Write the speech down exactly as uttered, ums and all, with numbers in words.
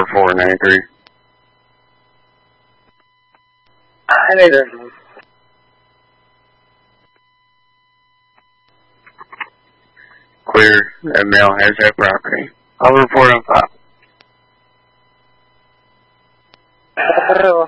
four ninety-three. I need a... Clear. That male has that property. I'll report on file. Hello.